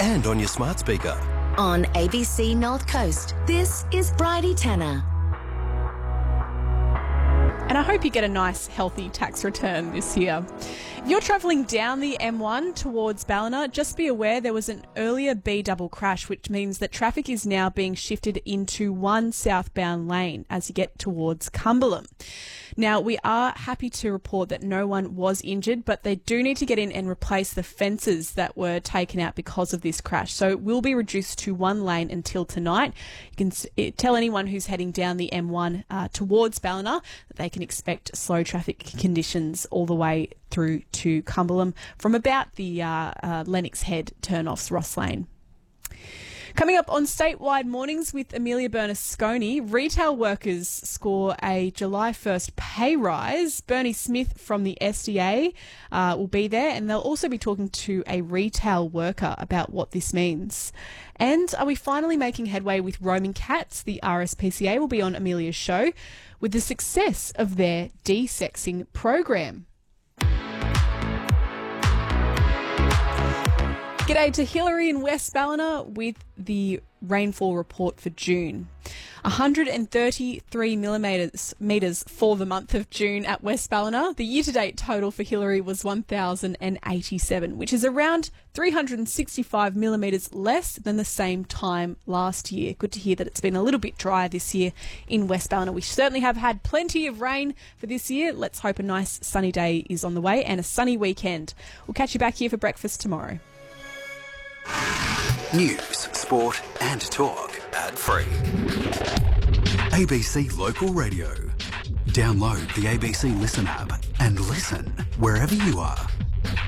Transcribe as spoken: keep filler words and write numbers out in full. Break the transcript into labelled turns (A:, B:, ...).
A: and on your smart speaker.
B: On A B C North Coast, this is Bridie Tanner.
C: And I hope you get a nice, healthy tax return this year. If you're travelling down the M one towards Ballina, just be aware there was an earlier B-double crash, which means that traffic is now being shifted into one southbound lane as you get towards Cumberland. Now, we are happy to report that no one was injured, but they do need to get in and replace the fences that were taken out because of this crash. So it will be reduced to one lane until tonight. You can s- tell anyone who's heading down the M one uh, towards Ballina that they can expect slow traffic conditions all the way through to Cumberland from about the uh, uh, Lennox Head turn-offs, Ross Lane. Coming up on Statewide Mornings with Amelia Bernasconi, retail workers score a July first pay rise. Bernie Smith from the S D A uh, will be there, and they'll also be talking to a retail worker about what this means. And are we finally making headway with roaming cats? The R S P C A will be on Amelia's show with the success of their de-sexing program. G'day to Hillary in West Ballina with the rainfall report for June. one hundred thirty-three millimetres meters for the month of June at West Ballina. The year-to-date total for Hillary was one thousand eighty-seven, which is around three hundred sixty-five millimetres less than the same time last year. Good to hear that it's been a little bit drier this year in West Ballina. We certainly have had plenty of rain for this year. Let's hope a nice sunny day is on the way and a sunny weekend. We'll catch you back here for breakfast tomorrow.
A: News, sport and talk ad-free. A B C Local Radio. Download the A B C Listen app and listen wherever you are.